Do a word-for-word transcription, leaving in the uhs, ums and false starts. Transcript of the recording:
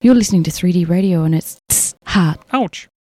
You're listening to three D radio and it's heart. Ouch.